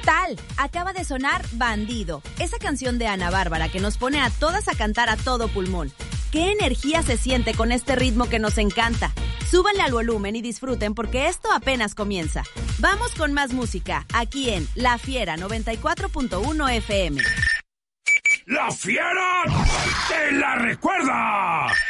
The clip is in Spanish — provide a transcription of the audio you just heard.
tal? Acaba de sonar Bandido, esa canción de Ana Bárbara que nos pone a todas a cantar a todo pulmón. ¿Qué energía se siente con este ritmo que nos encanta? Súbanle al volumen y disfruten porque esto apenas comienza. Vamos con más música, aquí en La Fiera 94.1 FM. ¡La Fiera te la recuerda!